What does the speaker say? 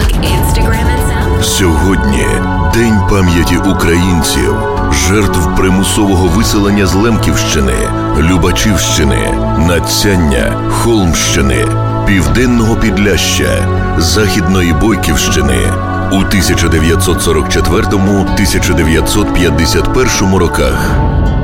Instagram and Snap. Сьогодні День пам'яті українців, жертв примусового виселення з Лемківщини, Любачівщини, Надсяння, Холмщини, Південного Підляшшя, Західної Бойківщини у 1944-1951 роках.